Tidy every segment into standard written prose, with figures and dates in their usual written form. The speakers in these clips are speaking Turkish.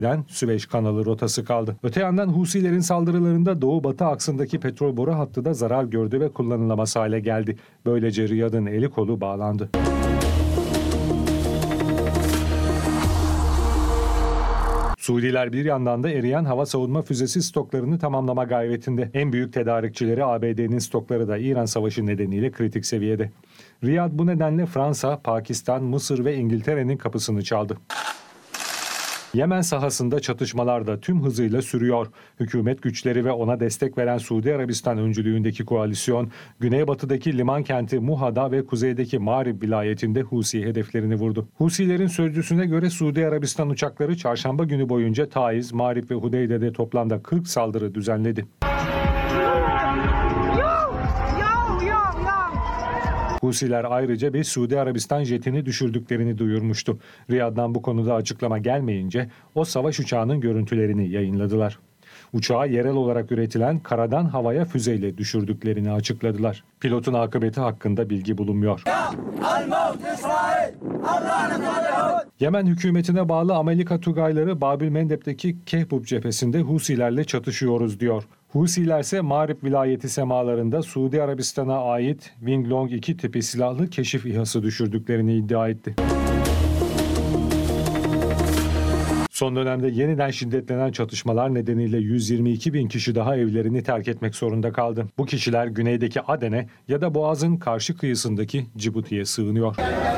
Süveyş kanalı rotası kaldı. Öte yandan Husilerin saldırılarında Doğu-Batı aksındaki petrol boru hattı da zarar gördü ve kullanılamaz hale geldi. Böylece Riyad'ın eli kolu bağlandı. Suudiler bir yandan da eriyen hava savunma füzesi stoklarını tamamlama gayretinde. En büyük tedarikçileri ABD'nin stokları da İran Savaşı nedeniyle kritik seviyede. Riyad bu nedenle Fransa, Pakistan, Mısır ve İngiltere'nin kapısını çaldı. Yemen sahasında çatışmalar da tüm hızıyla sürüyor. Hükümet güçleri ve ona destek veren Suudi Arabistan öncülüğündeki koalisyon, güneybatıdaki liman kenti Muha'da ve kuzeydeki Ma'rib vilayetinde Husi hedeflerini vurdu. Husilerin sözcüsüne göre Suudi Arabistan uçakları çarşamba günü boyunca Taiz, Ma'rib ve Hudeyde'de toplamda 40 saldırı düzenledi. Husiler ayrıca bir Suudi Arabistan jetini düşürdüklerini duyurmuştu. Riyad'dan bu konuda açıklama gelmeyince o savaş uçağının görüntülerini yayınladılar. Uçağı yerel olarak üretilen karadan havaya füzeyle düşürdüklerini açıkladılar. Pilotun akıbeti hakkında bilgi bulunmuyor. Yemen hükümetine bağlı Amalika Tugayları Babül Mendeb'deki Kehbub cephesinde Husilerle çatışıyoruz diyor. Husiler ise Ma'rib vilayeti semalarında Suudi Arabistan'a ait Wing Long 2 tipi silahlı keşif İHA'sı düşürdüklerini iddia etti. Son dönemde yeniden şiddetlenen çatışmalar nedeniyle 122 bin kişi daha evlerini terk etmek zorunda kaldı. Bu kişiler güneydeki Aden'e ya da Boğaz'ın karşı kıyısındaki Cibuti'ye sığınıyor.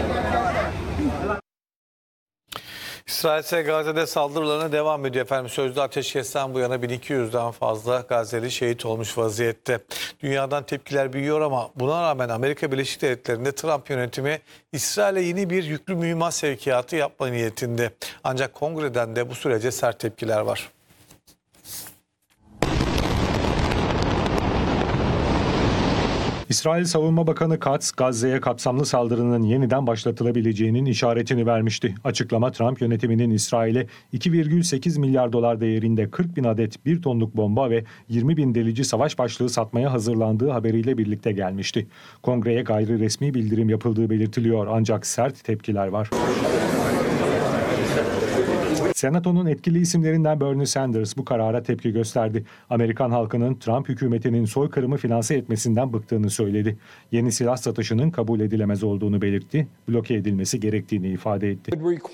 İsrail ise Gazze'de saldırılarına devam ediyor efendim. Sözlü ateşkesten bu yana 1200'den fazla Gazze'li şehit olmuş vaziyette. Dünyadan tepkiler büyüyor ama buna rağmen Amerika Birleşik Devletleri'nde Trump yönetimi İsrail'e yeni bir yüklü mühimmat sevkiyatı yapma niyetinde. Ancak kongreden de bu sürece sert tepkiler var. İsrail Savunma Bakanı Katz, Gazze'ye kapsamlı saldırının yeniden başlatılabileceğinin işaretini vermişti. Açıklama Trump yönetiminin İsrail'e 2,8 milyar dolar değerinde 40 bin adet 1 tonluk bomba ve 20 bin delici savaş başlığı satmaya hazırlandığı haberiyle birlikte gelmişti. Kongreye gayri resmi bildirim yapıldığı belirtiliyor ancak sert tepkiler var. Senato'nun etkili isimlerinden Bernie Sanders bu karara tepki gösterdi. Amerikan halkının Trump hükümetinin soykırımı finanse etmesinden bıktığını söyledi. Yeni silah satışının kabul edilemez olduğunu belirtti, bloke edilmesi gerektiğini ifade etti.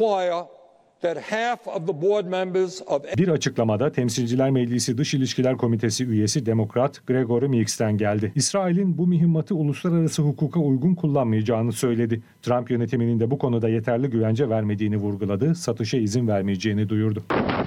Bir açıklamada Temsilciler Meclisi Dış İlişkiler Komitesi üyesi Demokrat Gregory Meeks'ten geldi. İsrail'in bu mühimmatı uluslararası hukuka uygun kullanmayacağını söyledi. Trump yönetiminin de bu konuda yeterli güvence vermediğini vurguladı, satışa izin vermeyeceğini duyurdu.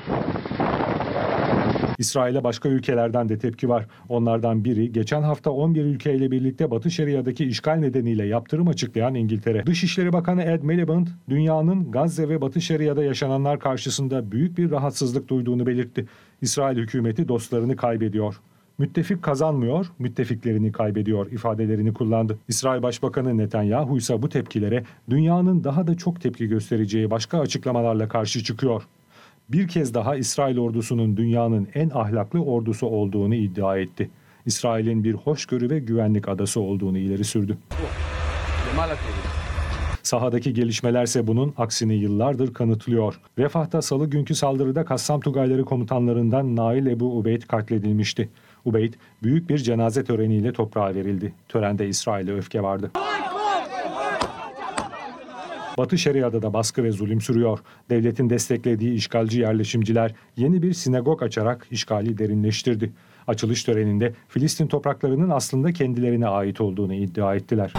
İsrail'e başka ülkelerden de tepki var. Onlardan biri geçen hafta 11 ülkeyle birlikte Batı Şeria'daki işgal nedeniyle yaptırım açıklayan İngiltere. Dışişleri Bakanı Ed Miliband, dünyanın Gazze ve Batı Şeria'da yaşananlar karşısında büyük bir rahatsızlık duyduğunu belirtti. İsrail hükümeti dostlarını kaybediyor. Müttefik kazanmıyor, müttefiklerini kaybediyor ifadelerini kullandı. İsrail Başbakanı Netanyahu ise bu tepkilere dünyanın daha da çok tepki göstereceği başka açıklamalarla karşı çıkıyor. Bir kez daha İsrail ordusunun dünyanın en ahlaklı ordusu olduğunu iddia etti. İsrail'in bir hoşgörü ve güvenlik adası olduğunu ileri sürdü. Sahadaki gelişmelerse bunun aksini yıllardır kanıtlıyor. Refah'ta salı günkü saldırıda Kassam Tugayları komutanlarından Nail Ebu Ubeyd katledilmişti. Ubeyd büyük bir cenaze töreniyle toprağa verildi. Törende İsrail'e öfke vardı. Batı Şeria'da da baskı ve zulüm sürüyor. Devletin desteklediği işgalci yerleşimciler yeni bir sinagog açarak işgali derinleştirdi. Açılış töreninde Filistin topraklarının aslında kendilerine ait olduğunu iddia ettiler.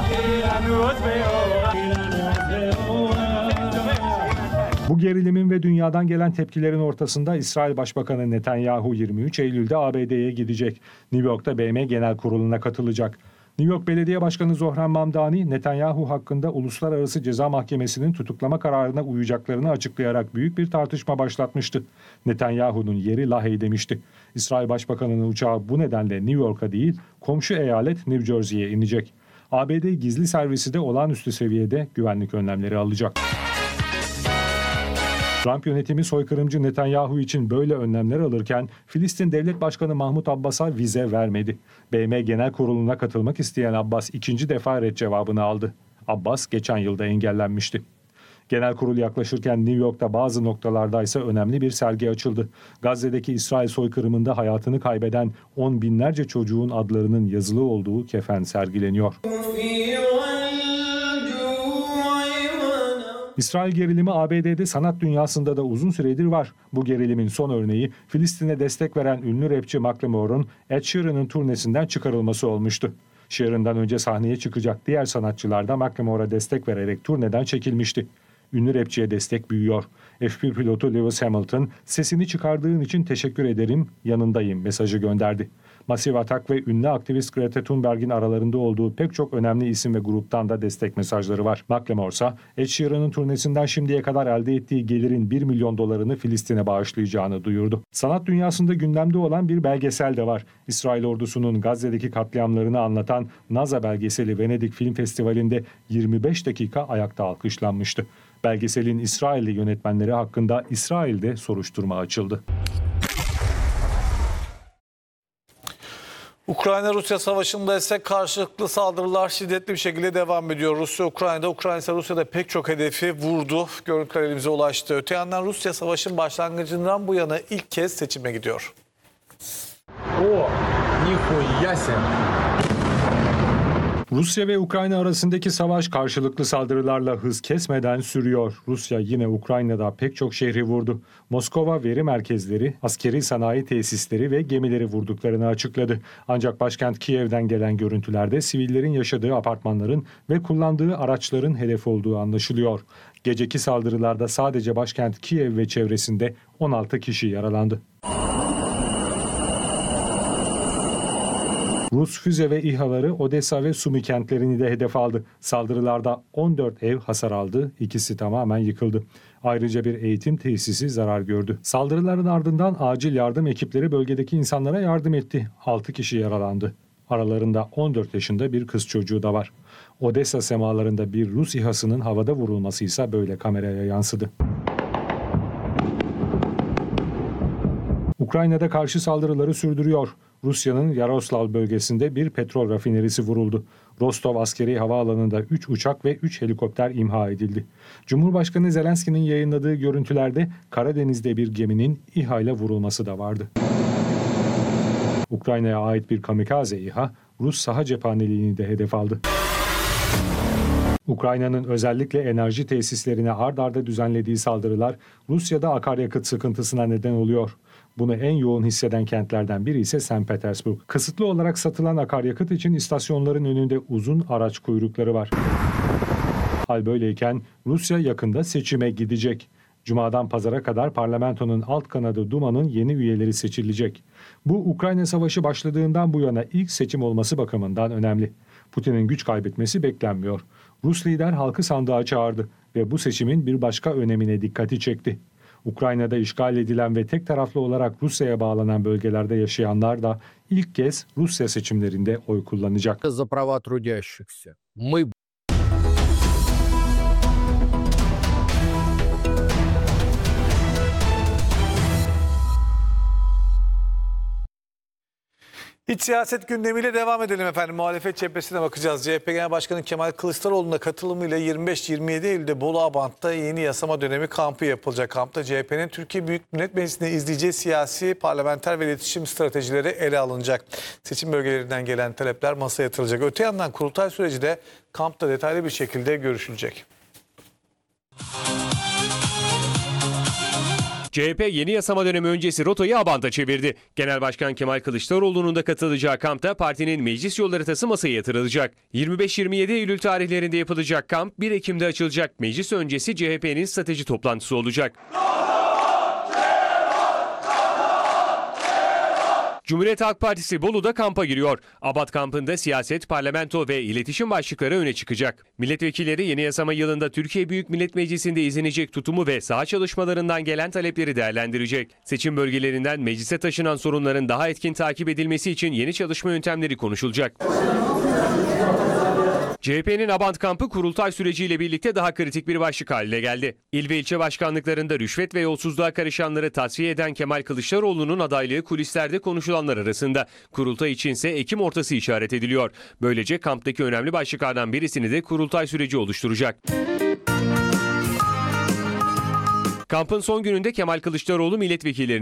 Bu gerilimin ve dünyadan gelen tepkilerin ortasında İsrail Başbakanı Netanyahu 23 Eylül'de ABD'ye gidecek. New York'ta BM Genel Kurulu'na katılacak. New York Belediye Başkanı Zohran Mamdani, Netanyahu hakkında Uluslararası Ceza Mahkemesi'nin tutuklama kararına uyacaklarını açıklayarak büyük bir tartışma başlatmıştı. Netanyahu'nun yeri Lahey demişti. İsrail Başbakanı'nın uçağı bu nedenle New York'a değil, komşu eyalet New Jersey'ye inecek. ABD gizli servisi de olağanüstü seviyede güvenlik önlemleri alacak. Trump yönetimi soykırımcı Netanyahu için böyle önlemler alırken Filistin Devlet Başkanı Mahmut Abbas'a vize vermedi. BM Genel Kurulu'na katılmak isteyen Abbas ikinci defa ret cevabını aldı. Abbas geçen yılda engellenmişti. Genel kurul yaklaşırken New York'ta bazı noktalarda ise önemli bir sergi açıldı. Gazze'deki İsrail soykırımında hayatını kaybeden on binlerce çocuğun adlarının yazılı olduğu kefen sergileniyor. İsrail gerilimi ABD'de sanat dünyasında da uzun süredir var. Bu gerilimin son örneği Filistin'e destek veren ünlü rapçi Macklemore'un Ed Sheeran'ın turnesinden çıkarılması olmuştu. Sheeran'dan önce sahneye çıkacak diğer sanatçılar da Macklemore'a destek vererek turneden çekilmişti. Ünlü rapçiye destek büyüyor. F1 pilotu Lewis Hamilton, "Sesini çıkardığın için teşekkür ederim, yanındayım" mesajı gönderdi. Massive Attack ve ünlü aktivist Greta Thunberg'in aralarında olduğu pek çok önemli isim ve gruptan da destek mesajları var. Macklemore ise Ed Sheeran'ın turnesinden şimdiye kadar elde ettiği gelirin $1 milyon Filistin'e bağışlayacağını duyurdu. Sanat dünyasında gündemde olan bir belgesel de var. İsrail ordusunun Gazze'deki katliamlarını anlatan Naza belgeseli Venedik Film Festivali'nde 25 dakika ayakta alkışlanmıştı. Belgeselin İsrailli yönetmenleri hakkında İsrail'de soruşturma açıldı. Ukrayna-Rusya savaşında ise karşılıklı saldırılar şiddetli bir şekilde devam ediyor. Rusya Ukrayna ise Rusya'da pek çok hedefi vurdu. Görüntüler elimize ulaştı. Öte yandan Rusya savaşın başlangıcından bu yana ilk kez seçime gidiyor. Rusya ve Ukrayna arasındaki savaş karşılıklı saldırılarla hız kesmeden sürüyor. Rusya yine Ukrayna'da pek çok şehri vurdu. Moskova veri merkezleri, askeri sanayi tesisleri ve gemileri vurduklarını açıkladı. Ancak başkent Kiev'den gelen görüntülerde sivillerin yaşadığı apartmanların ve kullandığı araçların hedef olduğu anlaşılıyor. Geceki saldırılarda sadece başkent Kiev ve çevresinde 16 kişi yaralandı. Rus füze ve İHA'ları Odessa ve Sumi kentlerini de hedef aldı. Saldırılarda 14 ev hasar aldı, ikisi tamamen yıkıldı. Ayrıca bir eğitim tesisi zarar gördü. Saldırıların ardından acil yardım ekipleri bölgedeki insanlara yardım etti. 6 kişi yaralandı. Aralarında 14 yaşında bir kız çocuğu da var. Odessa semalarında bir Rus İHA'sının havada vurulması ise böyle kameraya yansıdı. Ukrayna'da karşı saldırıları sürdürüyor. Rusya'nın Yaroslav bölgesinde bir petrol rafinerisi vuruldu. Rostov askeri havaalanında 3 uçak ve 3 helikopter imha edildi. Cumhurbaşkanı Zelenski'nin yayınladığı görüntülerde Karadeniz'de bir geminin İHA ile vurulması da vardı. Ukrayna'ya ait bir kamikaze İHA, Rus saha cephaneliğini de hedef aldı. Ukrayna'nın özellikle enerji tesislerine ard arda düzenlediği saldırılar Rusya'da akaryakıt sıkıntısına neden oluyor. Bunu en yoğun hisseden kentlerden biri ise St. Petersburg. Kısıtlı olarak satılan akaryakıt için istasyonların önünde uzun araç kuyrukları var. Hal böyleyken Rusya yakında seçime gidecek. Cuma'dan pazara kadar parlamentonun alt kanadı Duma'nın yeni üyeleri seçilecek. Bu Ukrayna Savaşı başladığından bu yana ilk seçim olması bakımından önemli. Putin'in güç kaybetmesi beklenmiyor. Rus lider halkı sandığa çağırdı ve bu seçimin bir başka önemine dikkati çekti. Ukrayna'da işgal edilen ve tek taraflı olarak Rusya'ya bağlanan bölgelerde yaşayanlar da ilk kez Rusya seçimlerinde oy kullanacak. За права трудящихся. Мы İç siyaset gündemiyle devam edelim efendim. Muhalefet cephesine bakacağız. CHP Genel Başkanı Kemal Kılıçdaroğlu'nun da katılımıyla 25-27 Eylül'de Bolu Abant'ta yeni yasama dönemi kampı yapılacak. Kampta CHP'nin Türkiye Büyük Millet Meclisi'nde izleyeceği siyasi, parlamenter ve iletişim stratejileri ele alınacak. Seçim bölgelerinden gelen talepler masaya yatırılacak. Öte yandan kurultay süreci de kampta detaylı bir şekilde görüşülecek. CHP yeni yasama dönemi öncesi rotayı Abant'a çevirdi. Genel Başkan Kemal Kılıçdaroğlu'nun da katılacağı kampta partinin meclis yol haritası masaya yatırılacak. 25-27 Eylül tarihlerinde yapılacak kamp 1 Ekim'de açılacak. Meclis öncesi CHP'nin strateji toplantısı olacak. Cumhuriyet Halk Partisi Bolu'da kampa giriyor. Abant kampında siyaset, parlamento ve iletişim başlıkları öne çıkacak. Milletvekilleri yeni yasama yılında Türkiye Büyük Millet Meclisi'nde izlenecek tutumu ve saha çalışmalarından gelen talepleri değerlendirecek. Seçim bölgelerinden meclise taşınan sorunların daha etkin takip edilmesi için yeni çalışma yöntemleri konuşulacak. CHP'nin Abant kampı kurultay süreciyle birlikte daha kritik bir başlık haline geldi. İl ve ilçe başkanlıklarında rüşvet ve yolsuzluğa karışanları tasfiye eden Kemal Kılıçdaroğlu'nun adaylığı kulislerde konuşulanlar arasında. Kurultay içinse Ekim ortası işaret ediliyor. Böylece kamptaki önemli başlıklardan birisini de kurultay süreci oluşturacak. Kampın son gününde Kemal Kılıçdaroğlu milletvekillerini